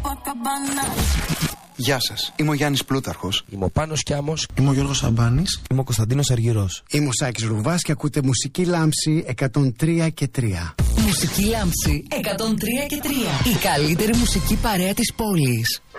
Γεια σας, είμαι ο Γιάννης Πλούταρχος. Είμαι ο Πάνος Κιάμος. Είμαι ο Γιώργος Σαμπάνης. Είμαι ο Κωνσταντίνος Αργυρός. Είμαι ο Σάκης Ρουβάς και ακούτε Μουσική Λάμψη 103 και 3. Μουσική Λάμψη 103 και 3. Η καλύτερη μουσική παρέα της πόλης.